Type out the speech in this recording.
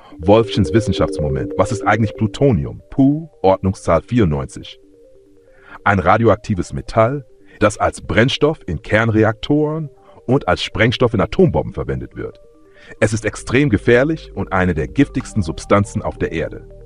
Wolffchens Wissenschaftsmoment. Was ist eigentlich Plutonium? Pu, Ordnungszahl 94. Ein radioaktives Metall, das als Brennstoff in Kernreaktoren und als Sprengstoff in Atombomben verwendet wird. Es ist extrem gefährlich und eine der giftigsten Substanzen auf der Erde.